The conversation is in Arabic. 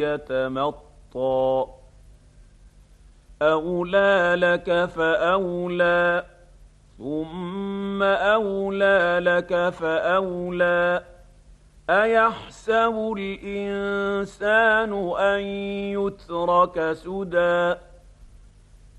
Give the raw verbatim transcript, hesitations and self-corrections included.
يتمطى أولى لك فأولى ثم أولى لك فأولى أيحسب الإنسان أن يترك سدى